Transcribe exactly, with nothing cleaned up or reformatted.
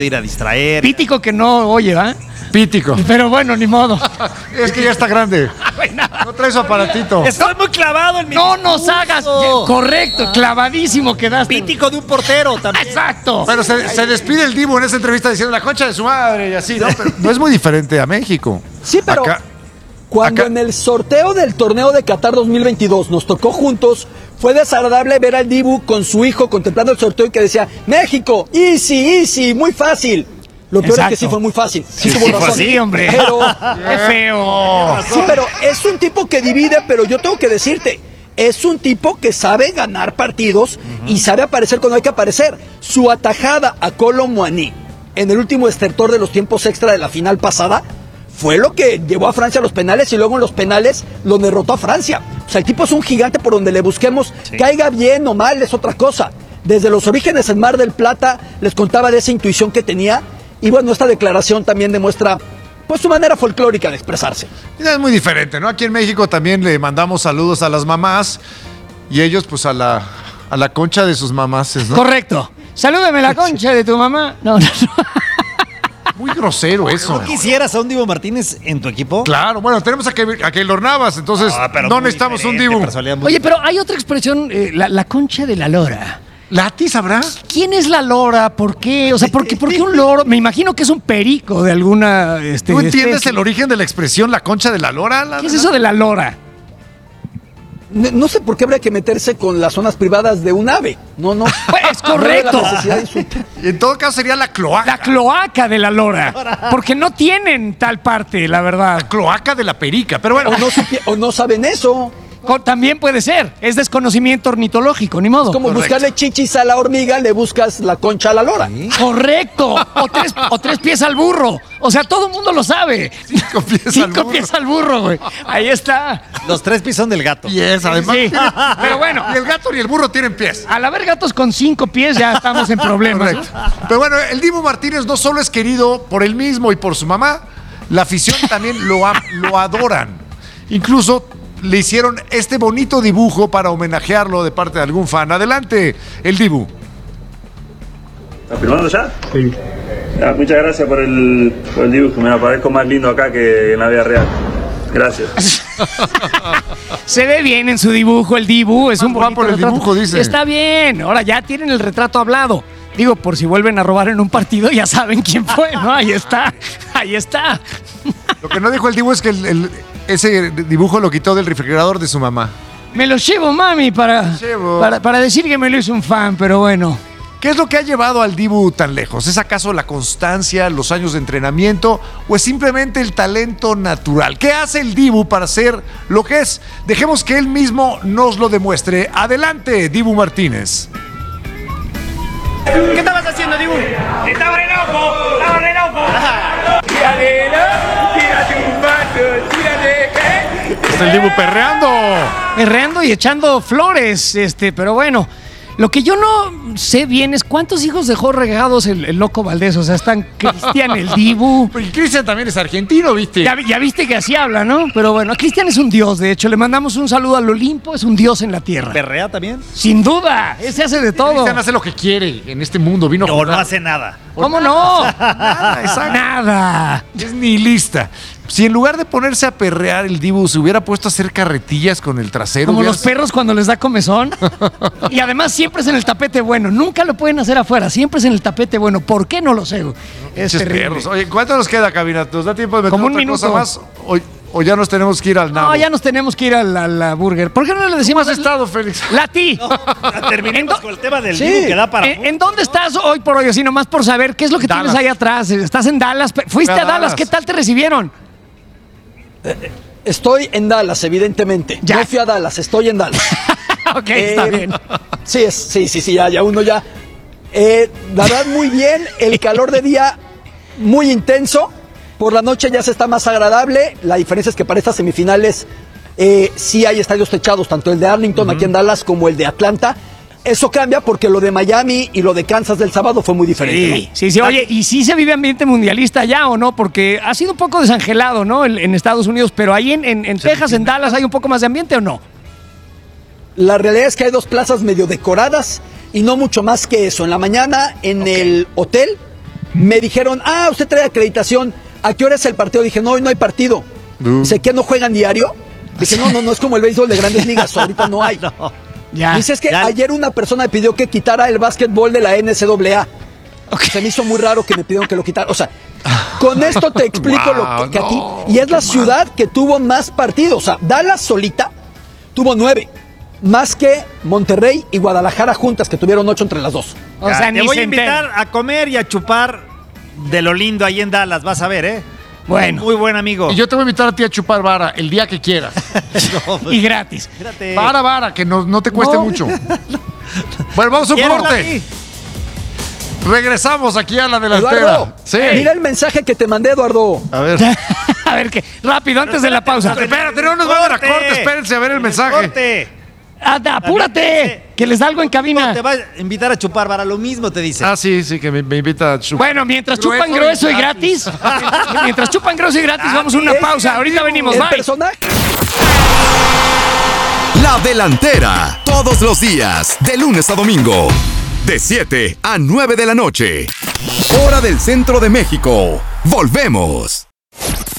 ir a distraer. Pítico que no oye, ¿va? Pítico. Pero bueno, ni modo. Es que ya está grande. No trae su aparatito. Estoy muy clavado en mi No nos hagas. Correcto, clavadísimo quedaste. Pítico de un portero también. Exacto. Pero se, se despide el Dibu en esa entrevista diciendo la concha de su madre y así, ¿no? Pero no es muy diferente a México. Sí, pero Acá, cuando acá- en el sorteo del torneo de Qatar dos mil veintidós nos tocó juntos, fue desagradable ver al Dibu con su hijo contemplando el sorteo y que decía, México, easy, easy, muy fácil. Lo peor Exacto. es que sí fue muy fácil. Sí, Sí, tuvo sí fue razón. así, hombre. Pero, Qué feo. sí, pero es un tipo que divide, pero yo tengo que decirte, es un tipo que sabe ganar partidos y sabe aparecer cuando hay que aparecer. Su atajada a Kolo Muani en el último estertor de los tiempos extra de la final pasada fue lo que llevó a Francia a los penales y luego en los penales lo derrotó a Francia. O sea, el tipo es un gigante por donde le busquemos, Sí. caiga bien o mal es otra cosa. Desde los orígenes en Mar del Plata les contaba de esa intuición que tenía y bueno, esta declaración también demuestra pues su manera folclórica de expresarse. es muy diferente, ¿no? Aquí en México también le mandamos saludos a las mamás y ellos pues a la, a la concha de sus mamás, ¿no? Correcto. Salúdame la concha de tu mamá. No, no, no. Muy grosero eso. ¿No quisieras a un Dibu Martínez en tu equipo? Claro, bueno, tenemos a, Ke- a Keylor Navas, entonces Ah, pero no muy necesitamos un diferente, Dibu. personalidad muy Oye, pero hay otra expresión, eh, la, la concha de la lora. ¿Lati sabrá? ¿Quién es la lora? ¿Por qué? O sea, ¿por qué, por qué un loro? Me imagino que es un perico de alguna. Este, ¿Tú entiendes especie. el origen de la expresión la concha de la lora? La- ¿Qué es eso de la lora? No, no sé por qué habría que meterse con las zonas privadas de un ave. No, no. Pues, correcto. No veo la necesidad de insultar. Y en todo caso sería la cloaca. La cloaca de la lora. Porque no tienen tal parte, la verdad. cloaca de la perica, pero bueno. O no, supi- o no saben eso. Co- También puede ser. Es desconocimiento ornitológico, ni modo. Como Correcto. buscarle chichis a la hormiga, le buscas la concha a la lora. Correcto. O tres, o tres pies al burro. O sea, todo el mundo lo sabe. Cinco pies al Cinco burro. pies al burro, güey. Ahí está. Los tres pies son del gato. Pies, además. Sí. Pero bueno, Ni el gato ni el burro tienen pies. al haber gatos con cinco pies ya estamos en problemas. Correcto. Pero bueno, el Dibu Martínez no solo es querido por él mismo y por su mamá, la afición también lo, am- lo adoran. Incluso le hicieron este bonito dibujo para homenajearlo de parte de algún fan. Adelante, el Dibu. ¿Estás filmando ya? Sí. Muchas gracias por el, por el dibujo. Me parezco más lindo acá que en la vida real. Gracias. Se ve bien en su dibujo el Dibu, es un Va bonito por el retrato. dibujo, dice. Está bien, ahora ya tienen el retrato hablado. Digo, por si vuelven a robar en un partido, ya saben quién fue, ¿no? Ahí está, ahí está. Lo que no dijo el Dibu es que el- el- ese dibujo lo quitó del refrigerador de su mamá. Me lo llevo, mami, para, Llevo. para, para decir que me lo hizo un fan, pero bueno. ¿Qué es lo que ha llevado al Dibu tan lejos? ¿Es acaso la constancia, los años de entrenamiento o es simplemente el talento natural? ¿Qué hace el Dibu para ser lo que es? Dejemos que él mismo nos lo demuestre. Adelante, Dibu Martínez. ¿Qué estabas haciendo, Dibu? Estaba re loco, estaba re loco. Tírale, ¿no? Tírate un paso, tírale, ¿qué? Está el Dibu perreando. Berreando y echando flores, este, pero bueno. Lo que yo no sé bien es cuántos hijos dejó regados el, el loco Valdés. O sea, están Cristian, el Dibu. Y Cristian también es argentino, ¿viste? Ya, vi- ya viste que así habla, ¿no? Pero bueno, Cristian es un dios, de hecho. Le mandamos un saludo al Olimpo, es un dios en la tierra. ¿Perrea también? Sin duda, ese hace de todo. Cristian hace lo que quiere en este mundo. Vino a No, no jugar. hace nada. ¿Cómo no? Nada, exacto. Nada. Es nihilista. Si en lugar de ponerse a perrear el Dibu se hubiera puesto a hacer carretillas con el trasero. Como hubiera- los perros cuando les da comezón. Y además siempre es en el tapete bueno. Nunca lo pueden hacer afuera, siempre es en el tapete bueno. ¿Por qué? No lo sé. güey. Es Pinches terrible. perros. Oye, ¿cuánto nos queda, cabina? ¿Nos da tiempo de meter Como un otra minuto. cosa más? O, o ya nos tenemos que ir al nabo? No, ya nos tenemos que ir a la, la burger. ¿Por qué no le ¿Cómo decimos has estado, Félix? Lati? Terminemos ¿En, con el tema del Sí. Dibu que da para... en- en dónde estás hoy por hoy? Así nomás por saber qué es lo que Dallas. tienes ahí atrás. Estás en Dallas. Fuiste Fui a a Dallas. Dallas. ¿Qué tal te recibieron? Estoy en Dallas, evidentemente. Ya. No fui a Dallas, estoy en Dallas. Ok, está Eh, bien. Sí, es- sí, sí, sí, ya, ya uno ya. Eh, la verdad, muy bien. El calor de día muy intenso. Por la noche ya se está más agradable. La diferencia es que para estas semifinales eh, sí hay estadios techados, tanto el de Arlington aquí en Dallas como el de Atlanta. Eso cambia porque lo de Miami y lo de Kansas del sábado fue muy diferente. Sí, sí, sí. Oye, ¿y sí se vive ambiente mundialista ya o no? Porque ha sido un poco desangelado, ¿no? En, en Estados Unidos, pero ahí en, en, en Texas, en Dallas, ¿hay un poco más de ambiente o no? La realidad es que hay dos plazas medio decoradas y no mucho más que eso. En la mañana en Ok. el hotel Me dijeron, ah, usted trae acreditación. ¿A qué hora es el partido? Dije, no, hoy no hay partido. Uh. Dice, ¿qué no juegan diario? Dije, no, no, no es como el béisbol de Grandes Ligas, ahorita no hay. No. Ya. Dice, es que Ya. ayer una persona me pidió que quitara el básquetbol de la N C A A. Se me hizo muy raro que me pidieron que lo quitara. O sea, con esto te explico Wow, lo que, que no, aquí... Y es la no ciudad que tuvo más partidos. O sea, Dallas solita tuvo nueve. Más que Monterrey y Guadalajara juntas, que tuvieron ocho entre las dos. O Ya, sea, te ni voy se a invitar entera. a comer y a chupar de lo lindo ahí en Dallas, vas a ver, ¿eh? Bueno. Muy buen amigo. Y yo te voy a invitar a ti a chupar vara el día que quieras. No, pues, Y gratis. espérate. Vara, vara, que no, no te cueste No. mucho. Bueno, vamos a un ¿Quieres, corte. Dani? Regresamos aquí a la delantera. Eduardo, Sí. mira el mensaje que te mandé, Eduardo. A ver. A ver qué. Rápido, antes de la pausa. Espérate, no nos vayan a corte. Espérense a ver el mensaje. Corte. Anda, apúrate. Que les da algo en cabina. Te va a invitar a chupar para lo mismo, te dice. Ah, sí, sí, que me, me invita a chupar. Bueno, mientras chupan grueso y gratis. Mientras chupan grueso y gratis, vamos a una Es pausa. Ahorita venimos. El Bye. personaje. La delantera, todos los días, de lunes a domingo, de siete a nueve de la noche. Hora del centro de México. Volvemos.